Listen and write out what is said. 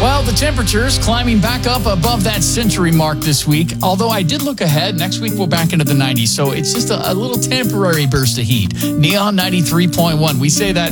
Well, the temperatures climbing back up above that century mark this week. Although I did look ahead, next week we're back into the 90s. So it's just a little temporary burst of heat. Neon 93.1. We say that